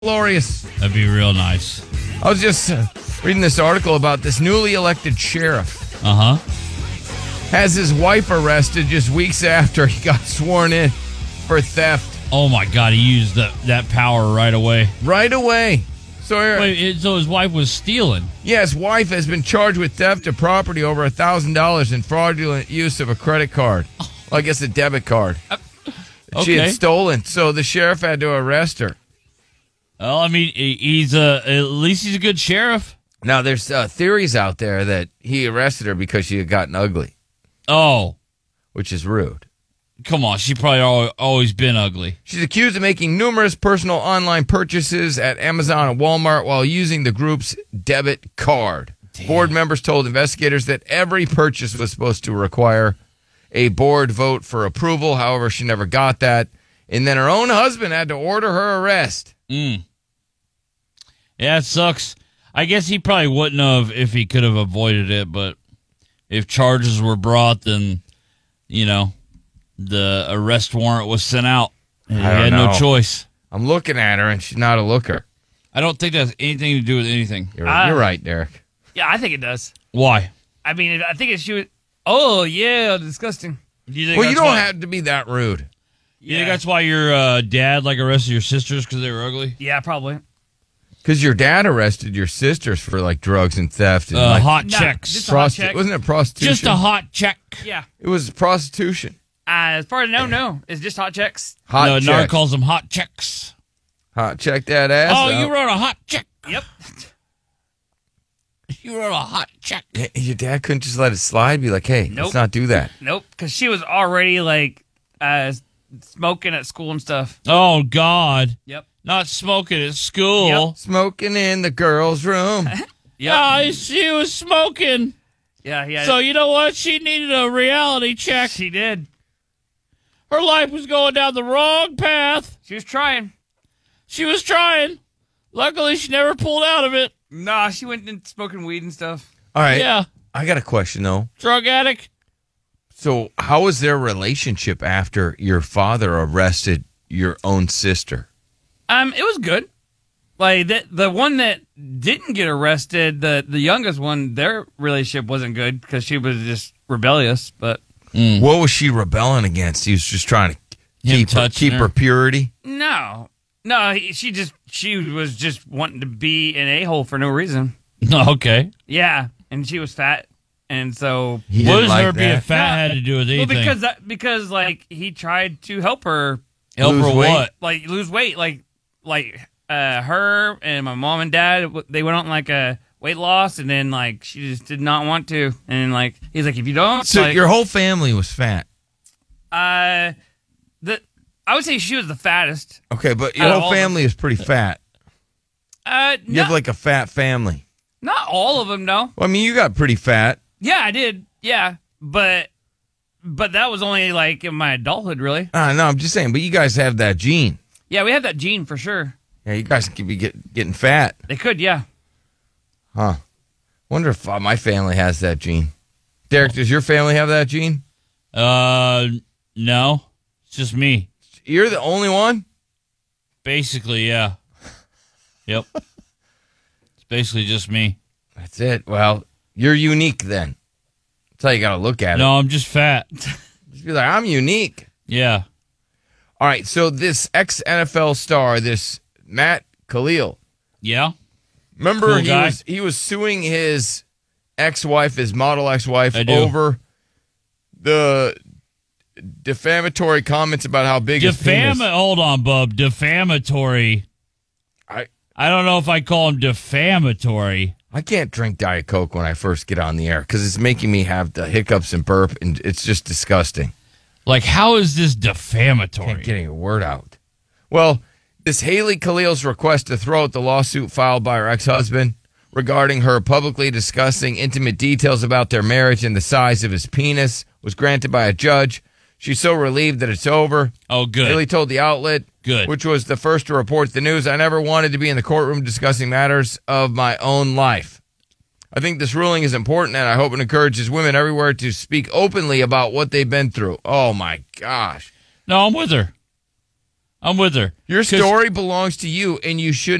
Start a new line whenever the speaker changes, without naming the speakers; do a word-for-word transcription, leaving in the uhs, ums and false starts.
Glorious.
That'd be real nice.
I was just uh, reading this article about this newly elected sheriff.
Uh-huh.
Has his wife arrested just weeks after he got sworn in for theft.
Oh, my God. He used the, that power right away.
Right away. So, here,
Wait, it, so his wife was stealing?
yeah, his wife has been charged with theft of property over one thousand dollars and fraudulent use of a credit card. Well, I guess a debit card.
Okay.
She had stolen, so the sheriff had to arrest her.
Well, I mean, he- he's a, at least he's a good sheriff.
Now, there's uh, theories out there that he arrested her because she had gotten ugly,
Oh,
which is rude.
come on. She probably al- always been ugly.
She's accused of making numerous personal online purchases at Amazon and Walmart while using the group's debit card.
Damn.
Board members told investigators that every purchase was supposed to require a board vote for approval. However, she never got that. And then her own husband had to order her arrest.
Mm. Yeah, it sucks. I guess he probably wouldn't have if he could have avoided it, but if charges were brought, then, you know, the arrest warrant was sent out. He
I don't
had
know.
no choice.
I'm looking at her, and she's not a looker.
I don't think that has anything to do with anything.
You're,
Uh,
you're right, Derek.
Yeah, I think it does.
Why?
I mean, I think it should. Oh, yeah, disgusting.
Do you think
Well, you
that's
don't
why,
have to be that rude.
You think that's why your uh, dad like arrested your sisters because they were ugly?
Yeah, probably.
Because your dad arrested your sisters for, like, drugs and theft. And,
Uh,
like,
hot
No,
checks.
just a hot
prosti-
check.
Wasn't it prostitution?
Just a hot check.
Yeah.
It was prostitution.
Uh, as far as no, no, it's just hot checks.
Hot
no, Nard
check.
calls them hot checks.
Hot check that ass.
Oh,
out.
you wrote a hot check.
Yep.
You wrote a hot check.
Yeah, your dad couldn't just let it slide. Be like, hey,
Nope.
let's not do that.
Nope. Because she was already like uh, smoking at school and stuff.
Oh, God.
Yep.
Not smoking at school.
Smoking in the girls' room.
Yep.
Ah, she was smoking.
yeah. Yeah.
So, you know what? She needed a reality check.
she did.
Her life was going down the wrong path.
She was trying.
She was trying. Luckily, she never pulled out of it.
Nah, she went and smoking weed and stuff.
All right.
Yeah.
I got a question, though.
Drug addict.
So, how was their relationship after your father arrested your own sister?
Um, it was good. Like the the one that didn't get arrested, the the youngest one, their relationship wasn't good because she was just rebellious. But
What was she rebelling against? He was just trying to
Him
keep her,
touching
keep
her.
her purity.
no, no, he, she just she was just wanting to be an a hole for no reason.
Okay.
Yeah, and she was fat, and so
He
What
didn't
does
like
her being
that.
fat
No,
had to do with
well,
anything?
because that because like he tried to help her
Help
Lose
her
weight?
what?
like lose weight, like like uh her and my mom and dad w- they went on like a weight loss, and then like she just did not want to, and like he's like if you don't,
So,
like,
your whole family was fat.
uh the I would say she was the fattest.
Okay, but your
Out of
whole
all
family is pretty fat.
Uh,
You
not,
have like a fat family.
not all of them, no.
Well, I mean, you got pretty fat.
Yeah, I did. Yeah, but but that was only like in my adulthood, really.
Uh, no, I'm just saying, but you guys have that gene.
Yeah, we have that gene for sure.
Yeah, you guys could be get, getting fat.
They could, yeah.
Huh. Wonder if uh, my family has that gene. Derek, does your family have that gene?
Uh, no. It's just me.
You're the only one?
Basically, yeah. Yep. It's basically just me.
That's it. Well, you're unique then. That's how you got to look at
No, I'm just fat.
it. Just be like, I'm unique.
Yeah.
All right, so this ex-N F L star, this Matt Khalil,
Yeah?
remember
Cool
he
guy.
was he was suing his ex-wife, his model ex-wife,
I do.
over the defamatory comments about how big his
Defam-
penis.
Hold on, bub. Defamatory.
I
I don't know if I call him defamatory.
I can't drink Diet Coke when I first get on the air because it's making me have the hiccups and burp, and it's just disgusting.
Like, how is this
Can't
defamatory?
get a word out. Well, this Haley Khalil's request to throw out the lawsuit filed by her ex-husband regarding her publicly discussing intimate details about their marriage and the size of his penis was granted by a judge. She's so relieved that it's over.
Oh, good.
Haley told the outlet,
Good.
which was the first to report the news, I never wanted to be in the courtroom discussing matters of my own life. I think this ruling is important, and I hope it encourages women everywhere to speak openly about what they've been through. Oh, my gosh.
No, I'm with her. I'm with her.
Your
'Cause-
story belongs to you, and you shouldn't